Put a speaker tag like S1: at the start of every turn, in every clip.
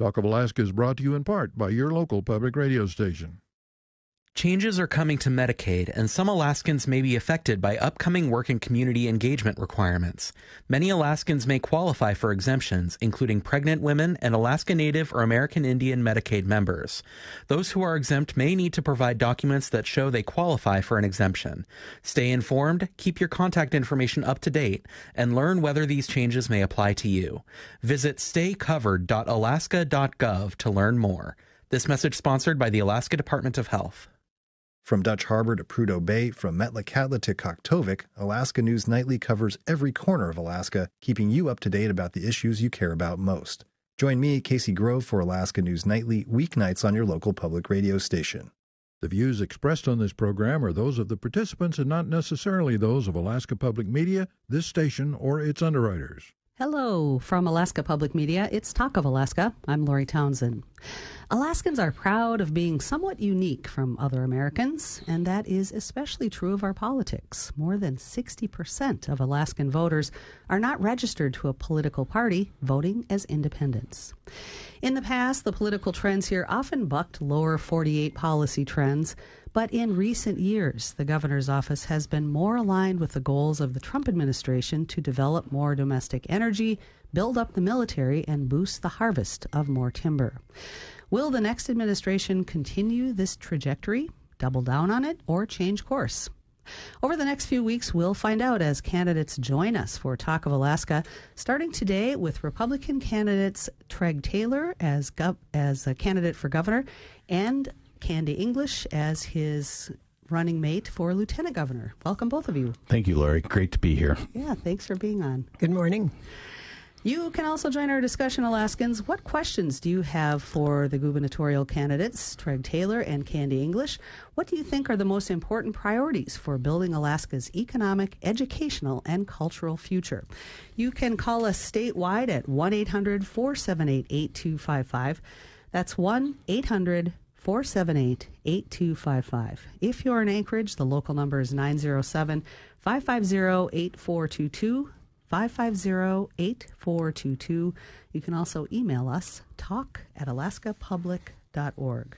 S1: Talk of Alaska is brought to you in part by your local public radio station.
S2: Changes are coming to Medicaid, and some Alaskans may be affected by upcoming work and community engagement requirements. Many Alaskans may qualify for exemptions, including pregnant women and Alaska Native or American Indian Medicaid members. Those who are exempt may need to provide documents that show they qualify for an exemption. Stay informed, keep your contact information up to date, and learn whether these changes may apply to you. Visit staycovered.alaska.gov to learn more. This message sponsored by the Alaska Department of Health.
S3: From Dutch Harbor to Prudhoe Bay, from Metlakatla to Koktovik, Alaska News Nightly covers every corner of Alaska, keeping you up to date about the issues you care about most. Join me, Casey Grove, for Alaska News Nightly, weeknights on your local public radio station.
S1: The views expressed on this program are those of the participants and not necessarily those of Alaska Public Media, this station, or its underwriters.
S4: Hello, from Alaska Public Media, it's Talk of Alaska. I'm Lori Townsend. Alaskans are proud of being somewhat unique from other Americans, and that is especially true of our politics. More than 60% of Alaskan voters are not registered to a political party, voting as independents. In the past, the political trends here often bucked lower 48 policy trends, but in recent years, the governor's office has been more aligned with the goals of the Trump administration to develop more domestic energy, build up the military, and boost the harvest of more timber. Will the next administration continue this trajectory, double down on it, or change course? Over the next few weeks, we'll find out as candidates join us for Talk of Alaska, starting today with Republican candidates Treg Taylor as a candidate for governor and Candy English as his running mate for lieutenant governor. Welcome, both of you.
S5: Thank you, Lori. Great to be here.
S4: Yeah, thanks for being on.
S6: Good morning.
S4: You can also join our discussion, Alaskans. What questions do you have for the gubernatorial candidates, Treg Taylor and Candy English? What do you think are the most important priorities for building Alaska's economic, educational, and cultural future? You can call us statewide at 1-800-478-8255. That's 1-800-478-8255. If you're in Anchorage, the local number is 907-550-8422. 550-8422. You can also email us, talk@alaskapublic.org.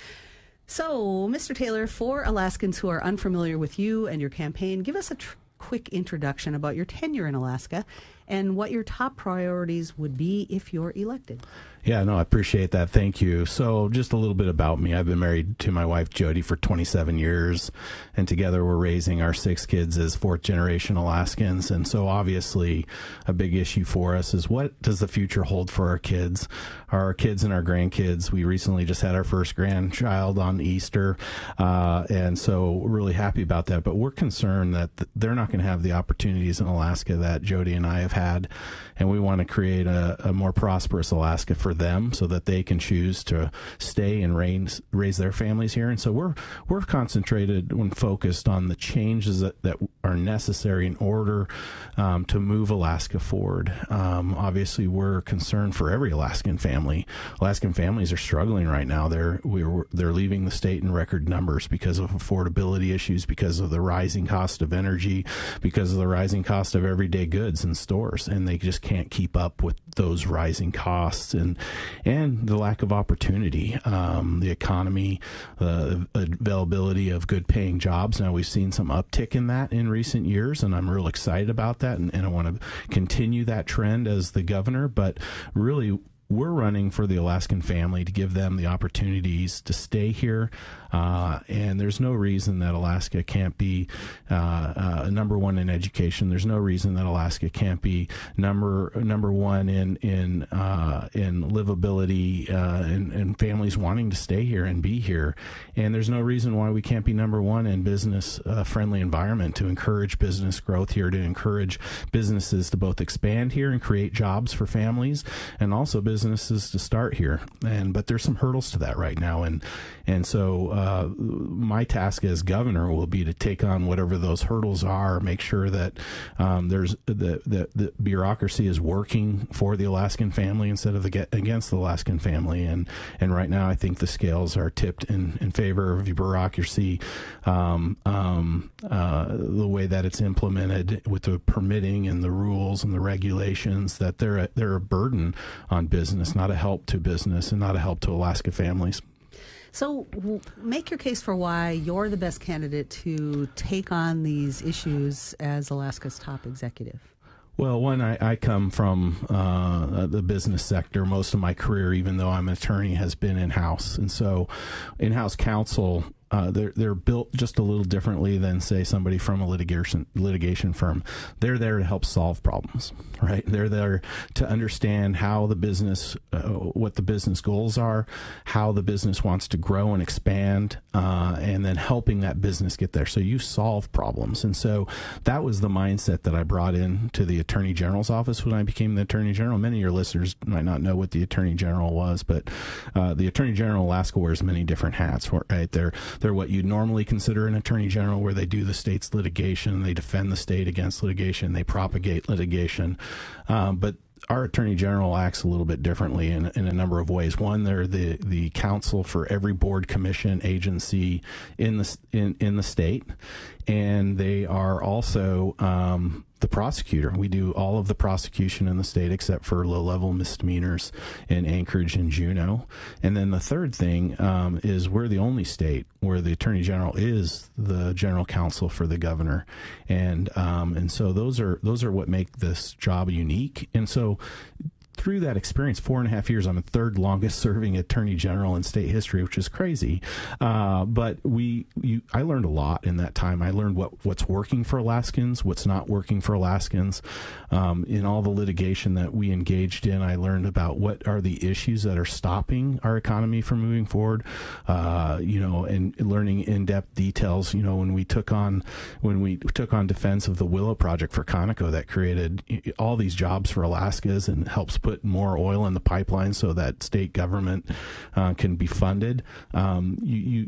S4: So, Mr. Taylor, for Alaskans who are unfamiliar with you and your campaign, give us a quick introduction about your tenure in Alaska and what your top priorities would be if you're elected.
S5: Yeah, no, I appreciate that. Thank you. So just a little bit about me. I've been married to my wife, Jody, for 27 years, and together we're raising our 6 kids as fourth-generation Alaskans. And so obviously a big issue for us is what does the future hold for our kids and our grandkids. We recently just had our first grandchild on Easter, and so we're really happy about that. But we're concerned that they're not going to have the opportunities in Alaska that Jody and I have had, and we want to create a more prosperous Alaska for them so that they can choose to stay and raise their families here. And so we're concentrated and focused on the changes that are necessary in order to move Alaska forward. Obviously, we're concerned for every Alaskan family. Alaskan families are struggling right now. They're leaving the state in record numbers because of affordability issues, because of the rising cost of energy, because of the rising cost of everyday goods in stores, and they just can't keep up with those rising costs and the lack of opportunity, the economy, the availability of good paying jobs. Now we've seen some uptick in that in recent years, and I'm real excited about that, and I want to continue that trend as the governor, but really we're running for the Alaskan family to give them the opportunities to stay here, and there's no reason that Alaska can't be number one in education. There's no reason that Alaska can't be number one in livability and families wanting to stay here and be here. And there's no reason why we can't be number one in business friendly environment to encourage business growth here, to encourage businesses to both expand here and create jobs for families, and also businesses to start here. But there's some hurdles to that right now, and so my task as governor will be to take on whatever those hurdles are, make sure that there's the bureaucracy is working for the Alaskan family instead of against the Alaskan family. And right now, I think the scales are tipped in favor of bureaucracy, the way that it's implemented with the permitting and the rules and the regulations, that they're a burden on business. business, not a help to business, and not a help to Alaska families.
S4: So make your case for why you're the best candidate to take on these issues as Alaska's top executive.
S5: Well, one, I come from the business sector. Most of my career, even though I'm an attorney, has been in-house. And so in-house counsel, they're built just a little differently than, say, somebody from a litigation firm. They're there to help solve problems, right? They're there to understand how the business, what the business goals are, how the business wants to grow and expand, and then helping that business get there. So you solve problems. And so that was the mindset that I brought in to the Attorney General's office when I became the Attorney General. Many of your listeners might not know what the Attorney General was, but the Attorney General of Alaska wears many different hats, right? They're what you'd normally consider an attorney general, where they do the state's litigation, they defend the state against litigation, they propagate litigation. But our attorney general acts a little bit differently in a number of ways. One, they're the counsel for every board, commission, agency in the state, and they are also the prosecutor. We do all of the prosecution in the state except for low-level misdemeanors in Anchorage and Juneau. And then the third thing is we're the only state where the attorney general is the general counsel for the governor, and so those are what make this job unique. And so through that experience, 4.5 years, I'm the third longest serving attorney general in state history, which is crazy. But I learned a lot in that time. I learned what's working for Alaskans, what's not working for Alaskans. In all the litigation that we engaged in, I learned about what are the issues that are stopping our economy from moving forward. And learning in-depth details. When we took on defense of the Willow Project for Conoco, that created all these jobs for Alaskans and helps put more oil in the pipeline so that state government can be funded. When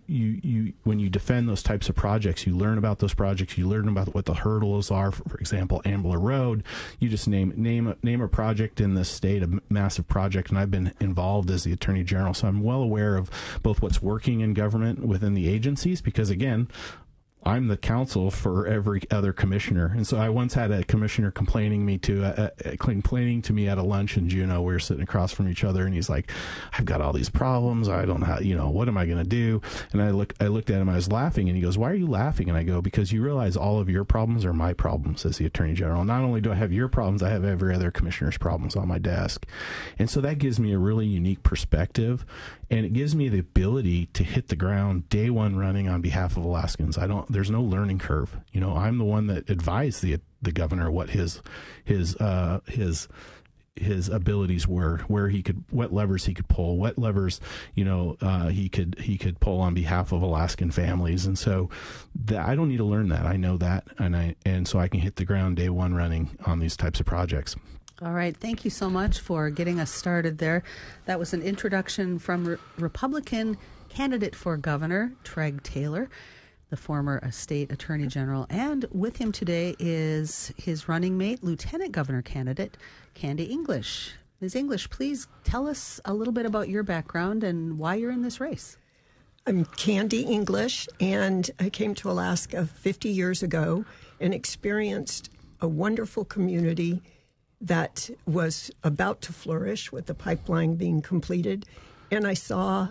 S5: you defend those types of projects, you learn about those projects. You learn about what the hurdles are. For example, Ambler Road. You just name a project in this state, a massive project, and I've been involved as the Attorney General, so I'm well aware of both what's working in government within the agencies, because again, I'm the counsel for every other commissioner. And so I once had a commissioner complaining to me at a lunch in Juneau. We were sitting across from each other, and he's like, I've got all these problems. I don't know how, what am I going to do? And I looked at him, I was laughing, and he goes, why are you laughing? And I go, because you realize all of your problems are my problems as the Attorney General. Not only do I have your problems, I have every other commissioner's problems on my desk. And so that gives me a really unique perspective, and it gives me the ability to hit the ground day one running on behalf of Alaskans. There's no learning curve. I'm the one that advised the governor what his abilities were, what levers he could pull, what levers he could pull on behalf of Alaskan families. And so I don't need to learn that. I know that, and so I can hit the ground day one running on these types of projects.
S4: All right. Thank you so much for getting us started there. That was an introduction from Republican candidate for governor, Treg Taylor, the former state attorney general. And with him today is his running mate, Lieutenant Governor candidate, Candy English. Ms. English, please tell us a little bit about your background and why you're in this race.
S6: I'm Candy English, and I came to Alaska 50 years ago and experienced a wonderful community that was about to flourish with the pipeline being completed. And I saw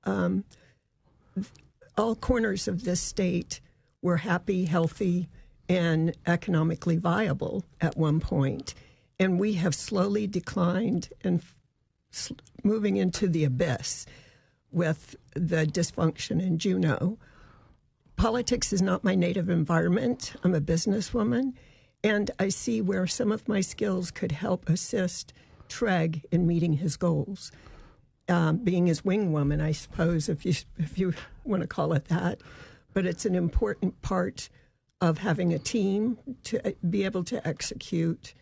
S6: all corners of this state were happy, healthy, and economically viable at one point. And we have slowly declined and moving into the abyss with the dysfunction in Juneau. Politics is not my native environment. I'm a businesswoman, and I see where some of my skills could help assist Treg in meeting his goals. Being his wing woman, I suppose, if you want to call it that. But it's an important part of having a team to be able to execute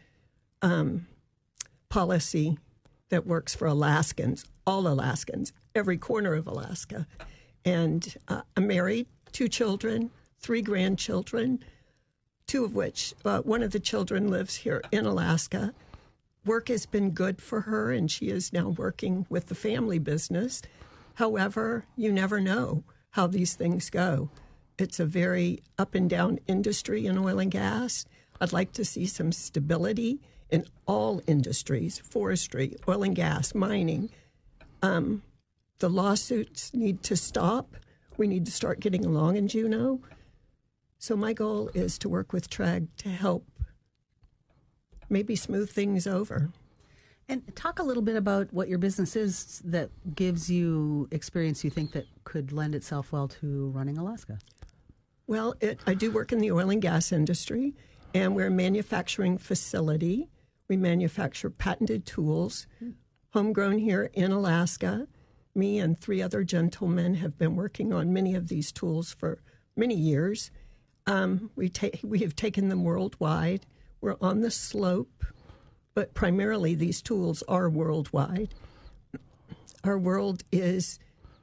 S6: policy that works for Alaskans, all Alaskans, every corner of Alaska. And I'm married, 2 children, 3 grandchildren, 2 of which, one of the children lives here in Alaska. Work has been good for her, and she is now working with the family business. However, you never know how these things go. It's a very up and down industry in oil and gas. I'd like to see some stability in all industries, forestry, oil and gas, mining. The lawsuits need to stop. We need to start getting along in Juneau. So my goal is to work with TREG to help maybe smooth things over.
S4: And talk a little bit about what your business is that gives you experience you think that could lend itself well to running Alaska.
S6: Well, I do work in the oil and gas industry, and we're a manufacturing facility. We manufacture patented tools, homegrown here in Alaska. Me and 3 other gentlemen have been working on many of these tools for many years. We have taken them worldwide. We're on the slope, but primarily these tools are worldwide. Our world is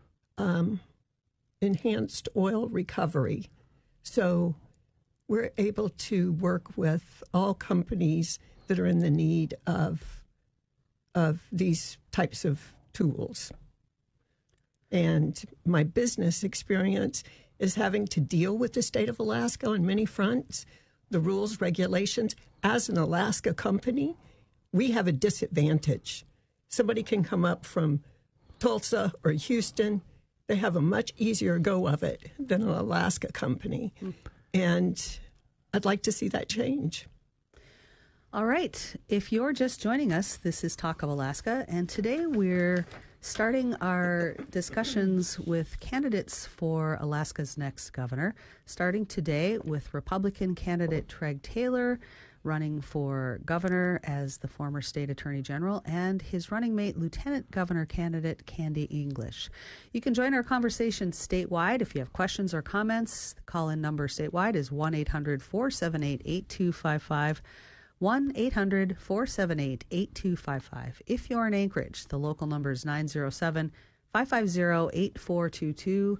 S6: enhanced oil recovery. So we're able to work with all companies that are in the need of these types of tools. And my business experience is having to deal with the state of Alaska on many fronts, the rules, regulations. As an Alaska company, we have a disadvantage. Somebody can come up from Tulsa or Houston. They have a much easier go of it than an Alaska company. And I'd like to see that change.
S4: All right. If you're just joining us, this is Talk of Alaska, and today we're starting our discussions with candidates for Alaska's next governor, starting today with Republican candidate Treg Taylor, running for governor as the former state attorney general, and his running mate, Lieutenant Governor candidate Candy English. You can join our conversation statewide. If you have questions or comments, the call-in number statewide is 1-800-478-8255. 1-800-478-8255. If you're in Anchorage, the local number is 907-550-8422.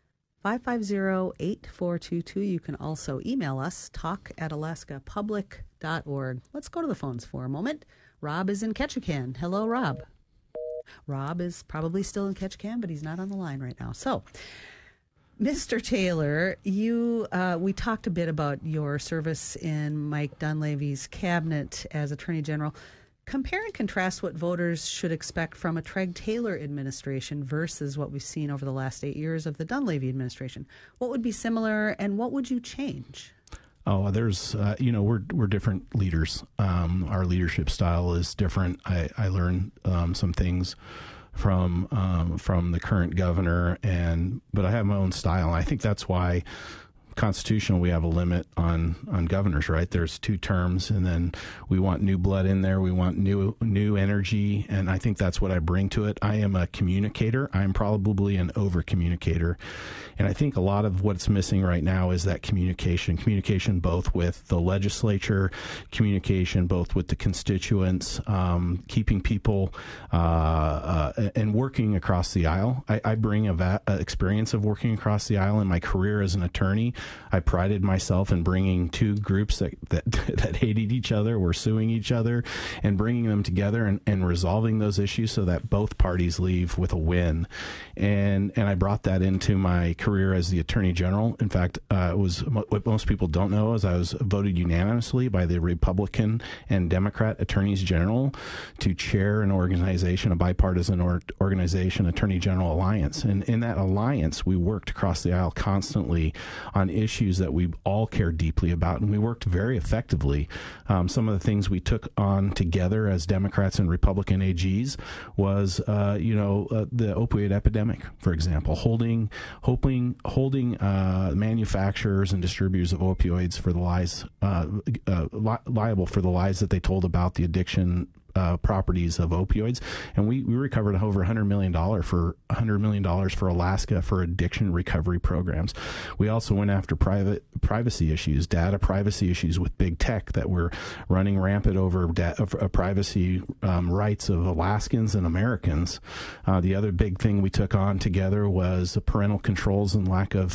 S4: 550-8422. You can also email us, talk@alaskapublic.org. Let's go to the phones for a moment. Rob is in Ketchikan. Hello, Rob. Rob is probably still in Ketchikan, but he's not on the line right now. So, Mr. Taylor, we talked a bit about your service in Mike Dunleavy's cabinet as Attorney General. Compare and contrast what voters should expect from a Treg Taylor administration versus what we've seen over the last 8 years of the Dunleavy administration. What would be similar, and what would you change?
S5: Oh, there's, we're different leaders. Our leadership style is different. I learned some things from the current governor, but I have my own style. I think that's why constitutional we have a limit on governors, right? There's 2 terms, and then we want new blood in there. We want new energy, and I think that's what I bring to it. I am a communicator. I'm probably an over communicator, and I think a lot of what's missing right now is that communication both with the legislature, communication both with the constituents, keeping people and working across the aisle. I bring a experience of working across the aisle in my career as an attorney. I prided myself in bringing 2 groups that hated each other, were suing each other, and bringing them together and resolving those issues so that both parties leave with a win. And I brought that into my career as the Attorney General. In fact, what most people don't know is I was voted unanimously by the Republican and Democrat Attorneys General to chair an organization, a bipartisan organization, Attorney General Alliance. And in that alliance, we worked across the aisle constantly on issues that we all care deeply about, and we worked very effectively. Some of the things we took on together as Democrats and Republican AGs was, the opioid epidemic, for example, holding manufacturers and distributors of opioids for the lies, liable for the lies that they told about the addiction properties of opioids, and we recovered over $100 million for Alaska for addiction recovery programs. We also went after privacy issues, data privacy issues with big tech that were running rampant over privacy rights of Alaskans and Americans. The other big thing we took on together was the parental controls and lack of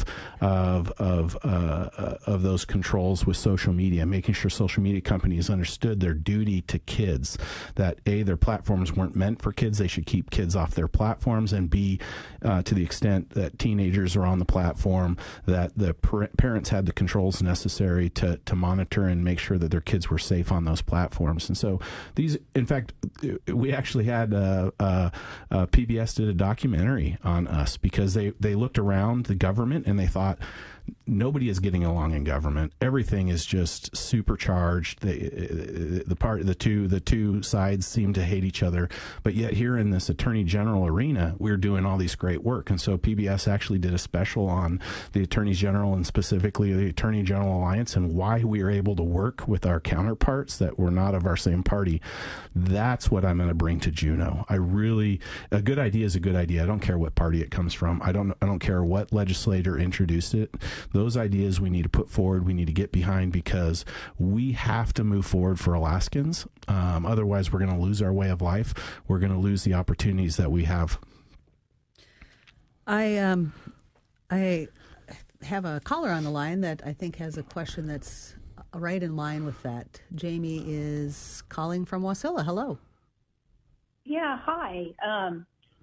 S5: those controls with social media, making sure social media companies understood their duty to kids. that A, their platforms weren't meant for kids. They should keep kids off their platforms, and B, to the extent that teenagers are on the platform, that the parents had the controls necessary to monitor and make sure that their kids were safe on those platforms. And so these, in fact, we actually had PBS did a documentary on us because they looked around the government and they thought, nobody is getting along in government. Everything is just supercharged. The two sides seem to hate each other. But yet here in this Attorney General arena, we're doing all these great work. And so PBS actually did a special on the Attorney General and specifically the Attorney General Alliance and why we are able to work with our counterparts that were not of our same party. That's what I'm going to bring to Juneau. A good idea is a good idea. I don't care what party it comes from. I don't care what legislator introduced it. Those ideas we need to put forward, we need to get behind because we have to move forward for Alaskans. Otherwise, we're going to lose our way of life. We're going to lose the opportunities that we have.
S4: I have a caller on the line that I think has a question that's right in line with that. Jamie is calling from Wasilla. Hello.
S7: Yeah, hi.